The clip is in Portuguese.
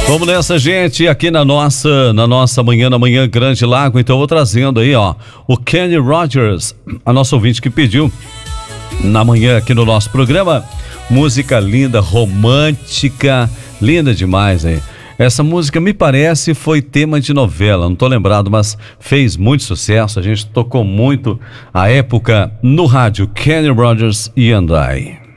Vamos nessa, gente, aqui na nossa manhã, na Manhã Grande Lago. Então eu vou trazendo aí, ó, o Kenny Rogers, a nossa ouvinte que pediu na manhã aqui no nosso programa. Música linda, romântica, linda demais, hein? Essa música, me parece, foi tema de novela, não tô lembrado, mas fez muito sucesso. A gente tocou muito à época no rádio. Kenny Rogers e And I.